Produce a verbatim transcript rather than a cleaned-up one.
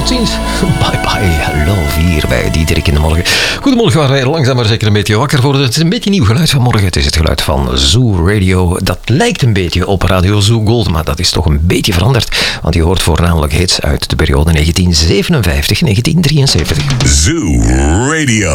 Tot ziens. Bye bye. Love hier bij Diederik in de Morgen. Goedemorgen, waar wij langzaam maar zeker een beetje wakker worden. Het is een beetje nieuw geluid van morgen. Het is het geluid van Zoo Radio. Dat lijkt een beetje op Radio Zoo Gold, maar dat is toch een beetje veranderd. Want je hoort voornamelijk hits uit de periode negentien zevenenvijftig tot negentien drieënzeventig. Zoo Radio.